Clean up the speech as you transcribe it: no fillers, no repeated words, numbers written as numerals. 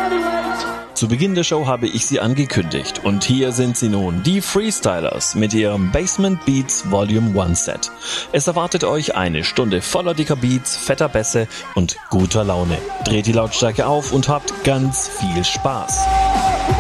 Zu Beginn der Show habe ich sie angekündigt und hier sind sie nun, die Freestylers mit ihrem Basement Beats Volume 1 Set. Es erwartet euch eine Stunde voller dicker Beats, fetter Bässe und guter Laune. Dreht die Lautstärke auf und habt ganz viel Spaß.